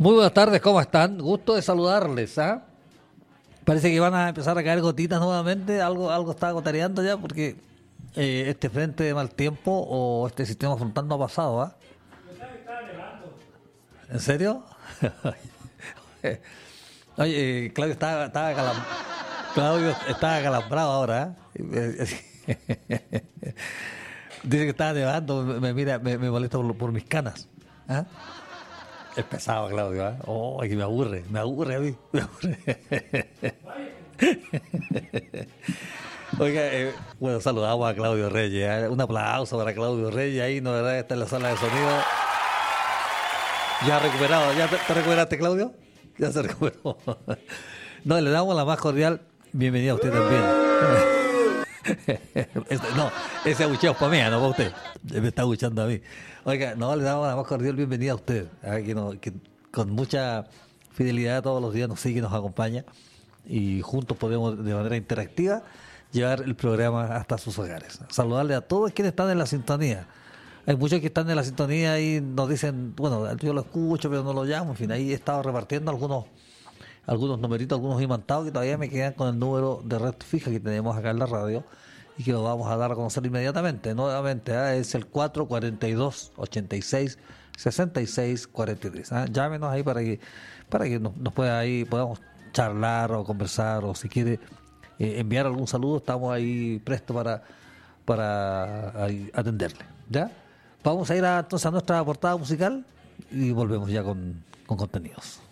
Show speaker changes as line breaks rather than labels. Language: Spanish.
Muy buenas tardes, ¿cómo están? Gusto de saludarles, ¿ah? Parece que van a empezar a caer gotitas nuevamente, algo está gotareando ya porque este frente de mal tiempo o este sistema frontal no ha pasado, ¿ah? ¿En serio? Oye, Claudio estaba acalambrado ahora, ¿eh? Dice que estaba nevando, me mira, me molesta por mis canas, ¿ah? Es pesado, Claudio, ¿eh? Oh, que me aburre a mí, me aburre. Oiga, bueno, saludamos a Claudio Reyes, ¿eh? Un aplauso para Claudio Reyes, ahí, ¿no verdad? Está en la sala de sonido. Ya recuperado, ¿ya te recuperaste, Claudio? Ya se recuperó. No, le damos la más cordial bienvenida a usted también. No, ese abucheo es para mí, no para usted. Me está abuchando a mí. Oiga, no, le damos la más cordial bienvenida a usted, que con mucha fidelidad todos los días nos sigue y nos acompaña. Y juntos podemos, de manera interactiva, llevar el programa hasta sus hogares. Saludarle a todos quienes están en la sintonía. Hay muchos que están en la sintonía y nos dicen, bueno, yo lo escucho, pero no lo llamo. En fin, ahí he estado repartiendo algunos numeritos, algunos imantados que todavía me quedan con el número de red fija que tenemos acá en la radio y que lo vamos a dar a conocer inmediatamente. Nuevamente, es el 442-86-66-43. Llámenos ahí para que nos pueda ahí, podamos charlar o conversar, o si quiere enviar algún saludo, estamos ahí prestos para ahí atenderle. ¿Ya? Vamos a ir entonces a nuestra portada musical y volvemos ya con contenidos.